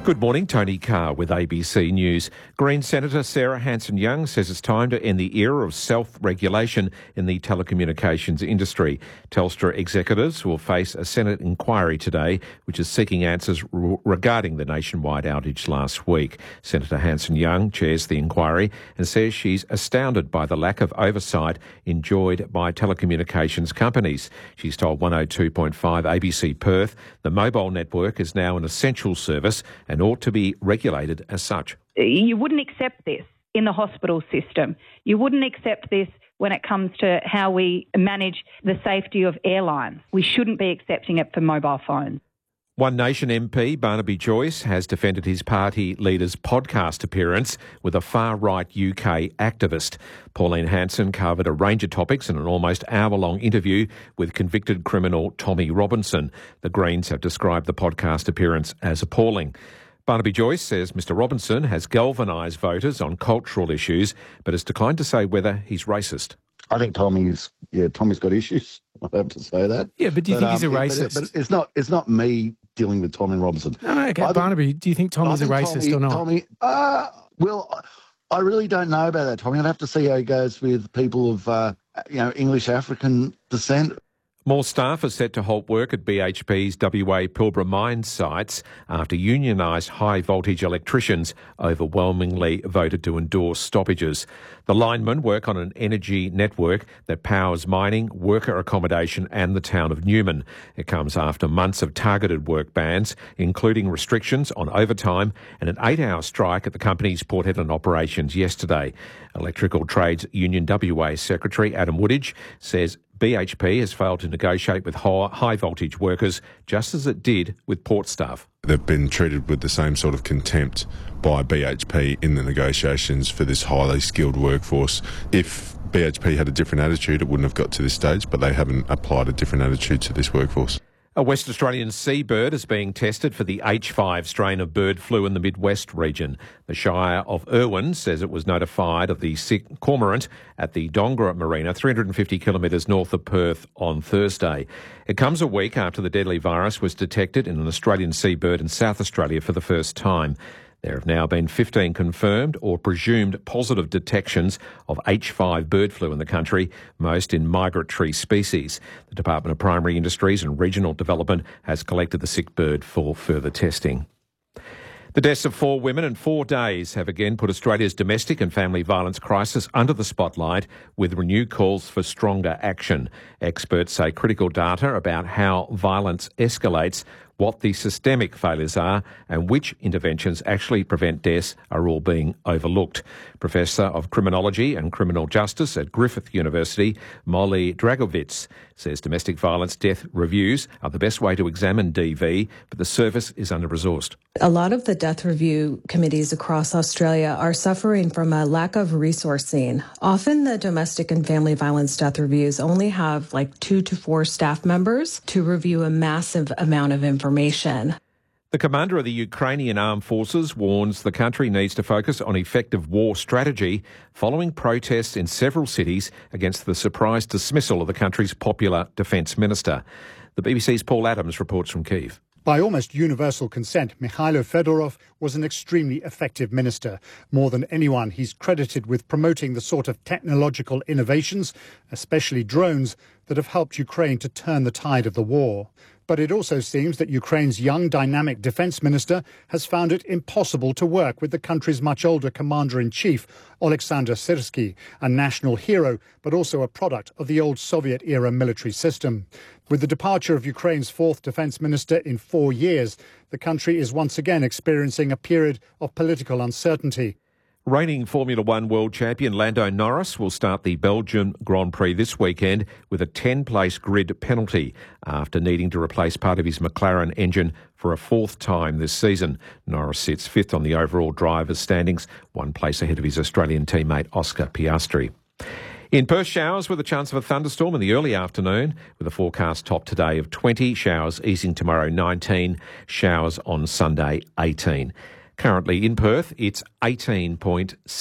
Good morning, Tony Carr with ABC News. Green Senator Sarah Hanson-Young says it's time to end the era of self-regulation in the telecommunications industry. Telstra executives will face a Senate inquiry today, which is seeking answers regarding the nationwide outage last week. Senator Hanson-Young chairs the inquiry and says she's astounded by the lack of oversight enjoyed by telecommunications companies. She's told 102.5 ABC Perth the mobile network is now an essential service and ought to be regulated as such. You wouldn't accept this in the hospital system. You wouldn't accept this when it comes to how we manage the safety of airlines. We shouldn't be accepting it for mobile phones. One Nation MP Barnaby Joyce has defended his party leader's podcast appearance with a far-right UK activist. Pauline Hanson covered a range of topics in an almost hour-long interview with convicted criminal Tommy Robinson. The Greens have described the podcast appearance as appalling. Barnaby Joyce says Mr Robinson has galvanised voters on cultural issues, but has declined to say whether he's racist. I think Tommy's got issues. I have to say that. Yeah, but do you think he's a racist? But it's not me dealing with Tommy Robinson. Oh, okay, Barnaby, do you think Tommy's a racist or not? Well, I really don't know about that, Tommy. I'd have to see how he goes with people of English African descent. More staff are set to halt work at BHP's WA Pilbara mine sites after unionised high-voltage electricians overwhelmingly voted to endorse stoppages. The linemen work on an energy network that powers mining, worker accommodation and the town of Newman. It comes after months of targeted work bans, including restrictions on overtime and an 8-hour strike at the company's Port Hedland operations yesterday. Electrical Trades Union WA Secretary Adam Woodage says BHP has failed to negotiate with high-voltage workers, just as it did with port staff. They've been treated with the same sort of contempt by BHP in the negotiations for this highly skilled workforce. If BHP had a different attitude, it wouldn't have got to this stage, but they haven't applied a different attitude to this workforce. A West Australian seabird is being tested for the H5 strain of bird flu in the Midwest region. The Shire of Irwin says it was notified of the sick cormorant at the Dongra Marina, 350 kilometres north of Perth, on Thursday. It comes a week after the deadly virus was detected in an Australian seabird in South Australia for the first time. There have now been 15 confirmed or presumed positive detections of H5 bird flu in the country, most in migratory species. The Department of Primary Industries and Regional Development has collected the sick bird for further testing. The deaths of 4 women in 4 days have again put Australia's domestic and family violence crisis under the spotlight, with renewed calls for stronger action. Experts say critical data about how violence escalates, what the systemic failures are and which interventions actually prevent deaths are all being overlooked. Professor of Criminology and Criminal Justice at Griffith University, Molly Dragovitz, says domestic violence death reviews are the best way to examine DV, but the service is under-resourced. A lot of the death review committees across Australia are suffering from a lack of resourcing. Often the domestic and family violence death reviews only have 2 to 4 staff members to review a massive amount of information. The commander of the Ukrainian Armed Forces warns the country needs to focus on effective war strategy following protests in several cities against the surprise dismissal of the country's popular defence minister. The BBC's Paul Adams reports from Kyiv. By almost universal consent, Mikhailo Fedorov was an extremely effective minister. More than anyone, he's credited with promoting the sort of technological innovations, especially drones, that have helped Ukraine to turn the tide of the war. But it also seems that Ukraine's young, dynamic defence minister has found it impossible to work with the country's much older commander-in-chief, Oleksandr Syrsky, a national hero, but also a product of the old Soviet-era military system. With the departure of Ukraine's 4th defence minister in 4 years, the country is once again experiencing a period of political uncertainty. Reigning Formula One world champion Lando Norris will start the Belgian Grand Prix this weekend with a 10-place grid penalty after needing to replace part of his McLaren engine for a 4th time this season. Norris sits 5th on the overall drivers' standings, 1 place ahead of his Australian teammate Oscar Piastri. In Perth, showers with a chance of a thunderstorm in the early afternoon, with a forecast top today of 20, showers easing tomorrow 19, showers on Sunday 18. Currently in Perth, it's 18.6